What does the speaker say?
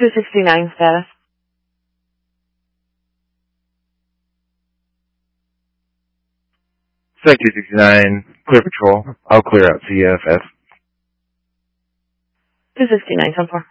269 status. Site 269, clear patrol. I'll clear out CFF. 269, 10-4.